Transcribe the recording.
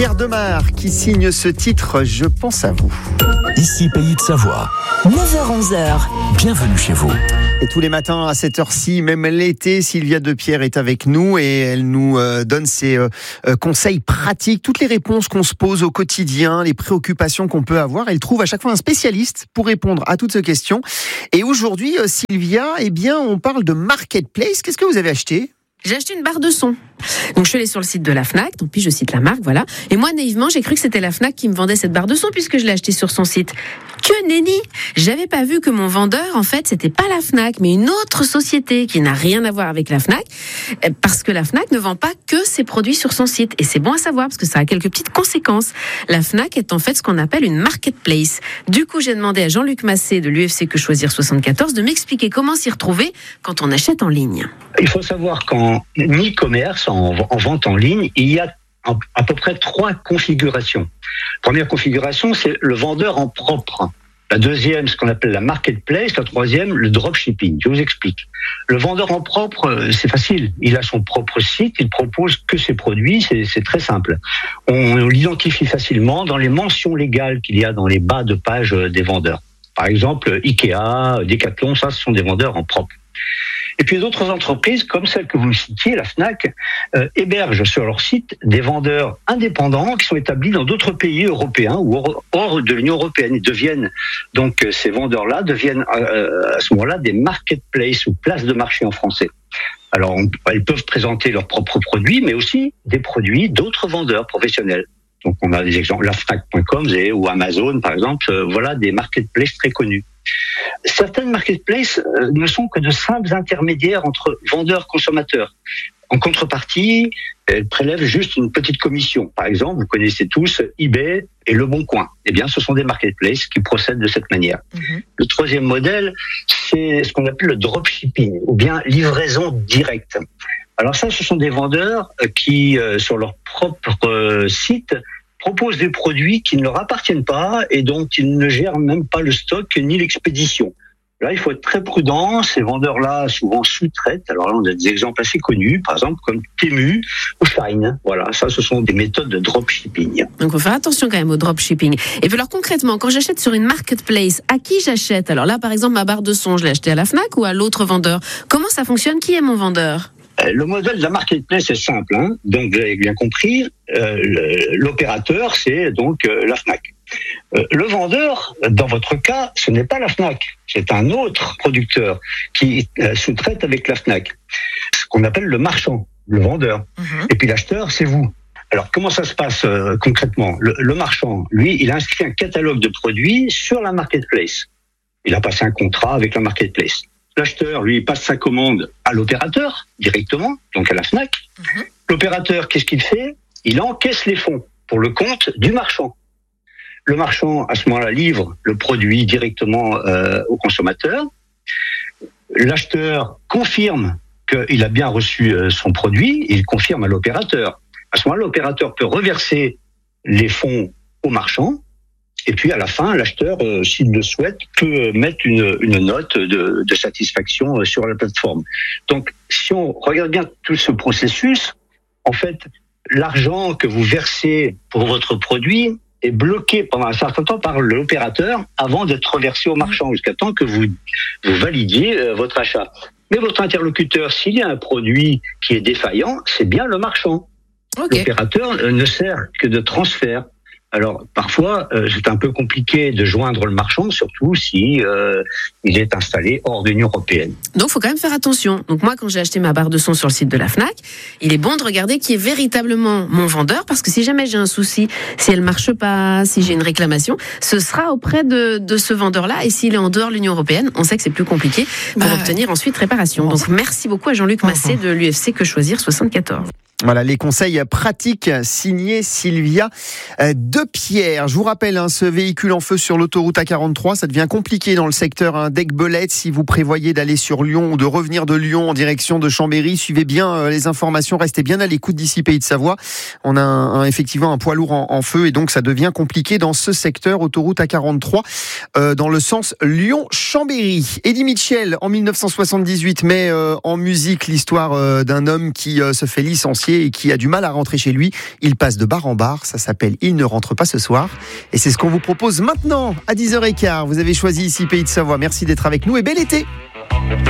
Pierre Demar qui signe ce titre, Je pense à vous. Ici Pays de Savoie. 9h-11h. Bienvenue chez vous. Et tous les matins à cette heure-ci, même l'été, Sylvia Depierre est avec nous et elle nous donne ses conseils pratiques, toutes les réponses qu'on se pose au quotidien, les préoccupations qu'on peut avoir. Elle trouve à chaque fois un spécialiste pour répondre à toutes ces questions. Et aujourd'hui, Sylvia, on parle de marketplace. Qu'est-ce que vous avez acheté ? J'ai acheté une barre de son. Donc je suis allée sur le site de la Fnac, tant pis je cite la marque, voilà. Et moi naïvement j'ai cru que c'était la Fnac qui me vendait cette barre de son puisque je l'ai achetée sur son site. Que nenni! J'avais pas vu que mon vendeur en fait c'était pas la Fnac mais une autre société qui n'a rien à voir avec la Fnac parce que la Fnac ne vend pas que ses produits sur son site et c'est bon à savoir parce que ça a quelques petites conséquences. La Fnac est en fait ce qu'on appelle une marketplace. Du coup j'ai demandé à Jean-Luc Massé de l'UFC Que Choisir 74 de m'expliquer comment s'y retrouver quand on achète en ligne. Il faut savoir qu'en e-commerce, en vente en ligne, il y a à peu près 3 configurations. Première configuration, c'est le vendeur en propre. La deuxième, ce qu'on appelle la marketplace. La troisième, le dropshipping. Je vous explique. Le vendeur en propre, c'est facile. Il a son propre site, il propose que ses produits, c'est très simple. On l'identifie facilement dans les mentions légales qu'il y a dans les bas de page des vendeurs. Par exemple, Ikea, Decathlon, ça, ce sont des vendeurs en propre. Et puis d'autres entreprises, comme celle que vous citiez, la Fnac, hébergent sur leur site des vendeurs indépendants qui sont établis dans d'autres pays européens ou hors de l'Union européenne. Donc ces vendeurs-là deviennent à ce moment-là des marketplaces ou places de marché en français. Alors ils peuvent présenter leurs propres produits, mais aussi des produits d'autres vendeurs professionnels. Donc on a des exemples, lafnac.com ou Amazon par exemple, voilà des marketplaces très connus. Certaines marketplaces ne sont que de simples intermédiaires entre vendeurs et consommateurs. En contrepartie, elles prélèvent juste une petite commission. Par exemple, vous connaissez tous eBay et Le Bon Coin. Eh bien, ce sont des marketplaces qui procèdent de cette manière. Le troisième modèle, c'est ce qu'on appelle le dropshipping ou bien livraison directe. Alors ça, ce sont des vendeurs qui, sur leur propre site, proposent des produits qui ne leur appartiennent pas et dont ils ne gèrent même pas le stock ni l'expédition. Là, il faut être très prudent. Ces vendeurs-là, souvent sous-traitent. Alors là, on a des exemples assez connus, par exemple comme Temu ou Shine. Voilà, ça, ce sont des méthodes de dropshipping. Donc, il faut faire attention quand même au dropshipping. Et puis alors concrètement, quand j'achète sur une marketplace, à qui j'achète ? Alors là, par exemple, ma barre de son, je l'ai achetée à la Fnac ou à l'autre vendeur ? Comment ça fonctionne ? Qui est mon vendeur ? Le modèle de la marketplace est simple, hein. Donc vous avez bien compris, l'opérateur c'est donc la Fnac. Le vendeur, dans votre cas, ce n'est pas la Fnac, c'est un autre producteur qui sous-traite avec la Fnac. Ce qu'on appelle le marchand, le vendeur. Et puis l'acheteur, c'est vous. Alors comment ça se passe concrètement ? Le marchand, lui, il a inscrit un catalogue de produits sur la marketplace. Il a passé un contrat avec la marketplace. L'acheteur, lui, passe sa commande à l'opérateur, directement, donc à la Fnac. L'opérateur, qu'est-ce qu'il fait ? Il encaisse les fonds pour le compte du marchand. Le marchand, à ce moment-là, livre le produit directement au consommateur. L'acheteur confirme qu'il a bien reçu son produit, il confirme à l'opérateur. À ce moment-là, l'opérateur peut reverser les fonds au marchand. Et puis à la fin, l'acheteur, s'il le souhaite, peut mettre une note de satisfaction sur la plateforme. Donc, si on regarde bien tout ce processus, en fait, l'argent que vous versez pour votre produit est bloqué pendant un certain temps par l'opérateur avant d'être reversé au marchand, jusqu'à temps que vous validiez votre achat. Mais votre interlocuteur, s'il y a un produit qui est défaillant, c'est bien le marchand. Okay. L'opérateur ne sert que de transfert. Alors parfois c'est un peu compliqué de joindre le marchand, surtout si il est installé hors de l'Union européenne. Donc il faut quand même faire attention. Donc moi quand j'ai acheté ma barre de son sur le site de la Fnac, il est bon de regarder qui est véritablement mon vendeur, parce que si jamais j'ai un souci, si elle marche pas, si j'ai une réclamation, ce sera auprès de ce vendeur-là. Et s'il est en dehors de l'Union européenne, on sait que c'est plus compliqué pour obtenir ensuite réparation. Donc merci beaucoup à Jean-Luc Massé de l'UFC Que Choisir 74. Voilà les conseils pratiques signés Sylvia de de Pierre. Je vous rappelle, ce véhicule en feu sur l'autoroute A43, ça devient compliqué dans le secteur d'Aigues-Belette. Si vous prévoyez d'aller sur Lyon ou de revenir de Lyon en direction de Chambéry, suivez bien les informations, restez bien à l'écoute d'ici Pays de Savoie. On a effectivement un poids lourd en feu et donc ça devient compliqué dans ce secteur, autoroute A43, dans le sens Lyon-Chambéry. Eddie Mitchell, en 1978, met en musique l'histoire d'un homme qui se fait licencier et qui a du mal à rentrer chez lui. Il passe de bar en bar, ça s'appelle Il ne rentre pas ce soir. Et c'est ce qu'on vous propose maintenant à 10h15. Vous avez choisi ici Pays de Savoie. Merci d'être avec nous et bel été.